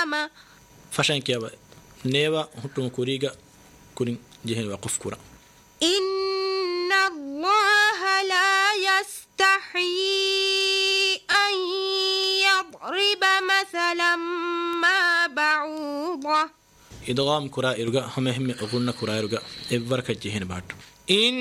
مثلما فشان كيابا نيوا هتم كوريغا كورين جهن وقف كورا إن الله لا يستحي أن يضرب مثلا ما بعوضة إدغام كورا إرغا هم أغنى كورا إرغا إبركة جهن بعد